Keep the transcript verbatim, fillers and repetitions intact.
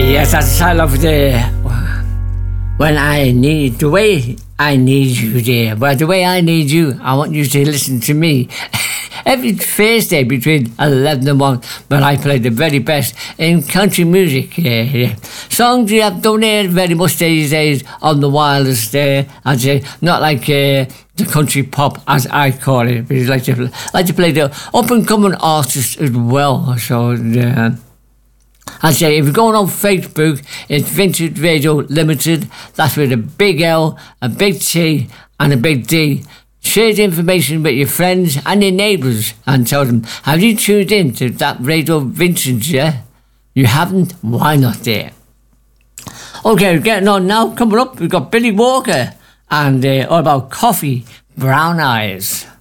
Yes, that's I love the when I need the way I need you, dear. But the way I need you, I want you to listen to me. Every Thursday between eleven and one, when I play the very best in country music. Yeah, yeah. Songs you have don't hear very much these days on the wireless there. I'd say not like uh, the country pop as I call it. But I like to like to play the up and coming artists as well. So. Uh, I say, if you're going on Facebook, it's Vintage Radio Limited. That's with a big L, a big T, and a big D. Share the information with your friends and your neighbours and tell them, have you tuned in to that Radio Vintage, yeah? You haven't? Why not there? Okay, we're getting on now. Coming up, we've got Billy Walker and uh, all about coffee, brown eyes.